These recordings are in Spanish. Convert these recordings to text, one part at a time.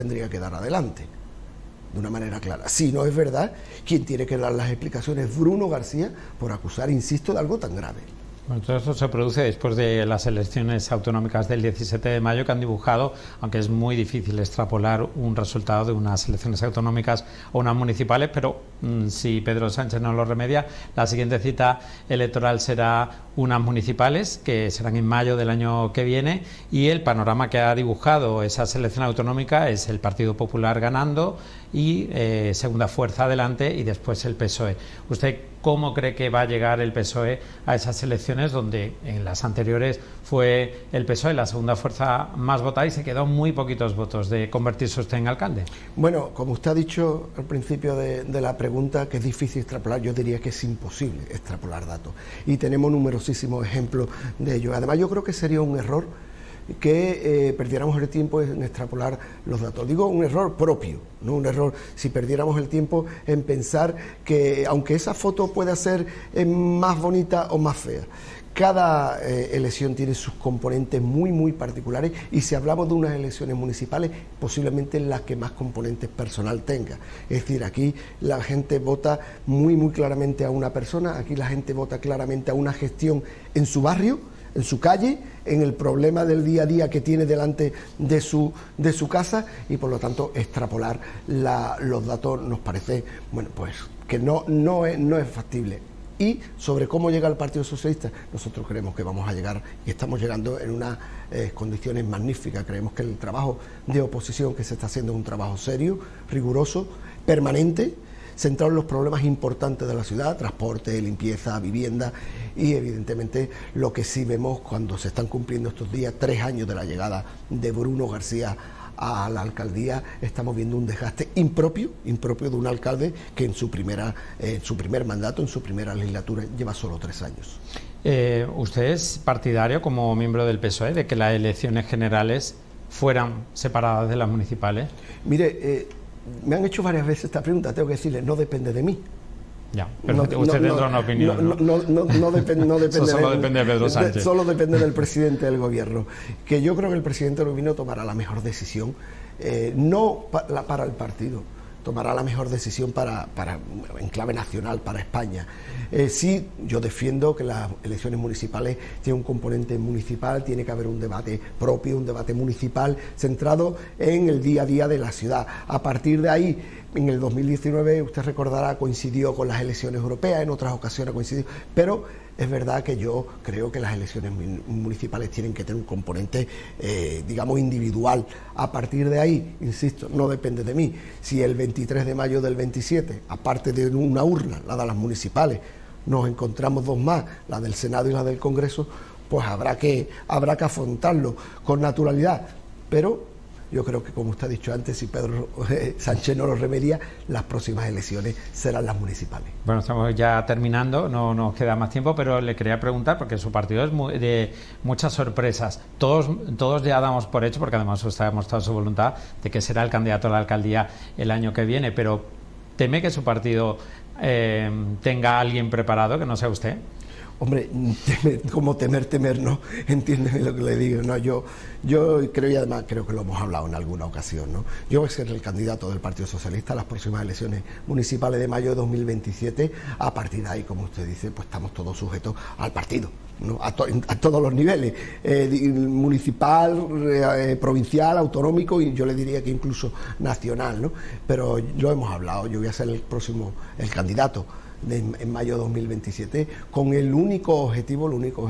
tendría que dar adelante, de una manera clara. Si no es verdad, quien tiene que dar las explicaciones es Bruno García por acusar, insisto, de algo tan grave. Bueno, todo esto se produce después de las elecciones autonómicas del 17 de mayo que han dibujado, aunque es muy difícil extrapolar un resultado de unas elecciones autonómicas o unas municipales, pero si Pedro Sánchez no lo remedia, la siguiente cita electoral será unas municipales que serán en mayo del año que viene, y el panorama que ha dibujado esa selección autonómica es el Partido Popular ganando y segunda fuerza adelante, y después el PSOE. ¿Usted cómo cree que va a llegar el PSOE a esas elecciones donde en las anteriores fue el PSOE la segunda fuerza más votada y se quedó muy poquitos votos de convertirse usted en alcalde? Bueno, como usted ha dicho al principio de la pregunta, que es difícil extrapolar, yo diría que es imposible extrapolar datos, y tenemos numerosísimos ejemplos de ello. Además, yo creo que sería un error que perdiéramos el tiempo en extrapolar los datos. Digo, un error propio, no un error si perdiéramos el tiempo en pensar que, aunque esa foto pueda ser más bonita o más fea, cada elección tiene sus componentes muy particulares, y si hablamos de unas elecciones municipales, posiblemente las que más componentes personal tenga. Es decir, aquí la gente vota muy claramente a una persona, aquí la gente vota claramente a una gestión en su barrio, en su calle, en el problema del día a día que tiene delante de su casa, y por lo tanto extrapolar los datos nos parece, bueno, pues que no es factible. Y sobre cómo llega el Partido Socialista, nosotros creemos que vamos a llegar, y estamos llegando en unas condiciones magníficas. Creemos que el trabajo de oposición que se está haciendo es un trabajo serio, riguroso, permanente, centrado en los problemas importantes de la ciudad: transporte, limpieza, vivienda. Y evidentemente lo que sí vemos cuando se están cumpliendo estos días 3 años de la llegada de Bruno García a la alcaldía, estamos viendo un desgaste impropio de un alcalde que en su primer mandato, en su primera legislatura, lleva solo 3 años. ¿Usted es partidario, como miembro del PSOE, de que las elecciones generales fueran separadas de las municipales? Mire, me han hecho varias veces esta pregunta, tengo que decirle, no depende de mí. Ya, pero usted tendrá una opinión. No depende solo depende de Pedro Sánchez. Solo depende del presidente del gobierno. Que yo creo que el presidente del gobierno tomará la mejor decisión, no para el partido, tomará la mejor decisión para en clave nacional, para España. Sí, yo defiendo que las elecciones municipales tienen un componente municipal, tiene que haber un debate propio, un debate municipal centrado en el día a día de la ciudad. A partir de ahí, en el 2019, usted recordará, coincidió con las elecciones europeas, en otras ocasiones coincidió, pero es verdad que yo creo que las elecciones municipales tienen que tener un componente, digamos, individual. A partir de ahí, insisto, no depende de mí. Si el 23 de mayo del 27, aparte de una urna, la de las municipales, nos encontramos 2 más, la del Senado y la del Congreso, pues habrá que afrontarlo con naturalidad. Pero yo creo que, como usted ha dicho antes, si Pedro Sánchez no lo remedia, las próximas elecciones serán las municipales. Bueno, estamos ya terminando, no nos queda más tiempo, pero le quería preguntar, porque su partido es de muchas sorpresas. Todos ya damos por hecho, porque además usted ha mostrado su voluntad de que será el candidato a la alcaldía el año que viene, pero ¿teme que su partido tenga a alguien preparado que no sea usted? Hombre, como temer, ¿no? Entiéndeme lo que le digo, ¿no? Yo creo, y además creo que lo hemos hablado en alguna ocasión, ¿no? Yo voy a ser el candidato del Partido Socialista a las próximas elecciones municipales de mayo de 2027. A partir de ahí, como usted dice, pues estamos todos sujetos al partido, ¿no? A todos los niveles, municipal, provincial, autonómico, y yo le diría que incluso nacional, ¿no? Pero lo hemos hablado, yo voy a ser el candidato en mayo de 2027, con el único objetivo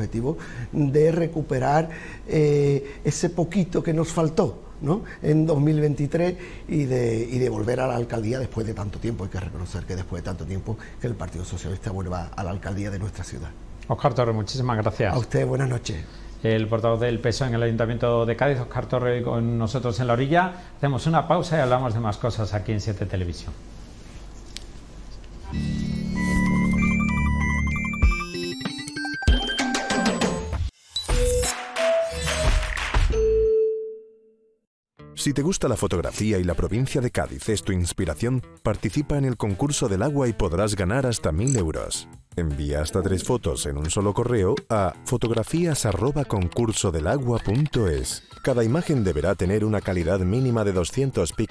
de recuperar ese poquito que nos faltó, ¿no?, en 2023, y de volver a la alcaldía después de tanto tiempo. Hay que reconocer que después de tanto tiempo que el Partido Socialista vuelva a la alcaldía de nuestra ciudad. Óscar Torre, muchísimas gracias. A usted, buenas noches. El portavoz del PSOE en el Ayuntamiento de Cádiz, Óscar Torre, con nosotros en la orilla. Hacemos una pausa y hablamos de más cosas aquí en 7 Televisión. Si te gusta la fotografía y la provincia de Cádiz es tu inspiración, participa en el concurso del agua y podrás ganar hasta 1.000 euros. Envía hasta 3 fotos en un solo correo a fotografías@concursodelagua.es. Cada imagen deberá tener una calidad mínima de 200 píxeles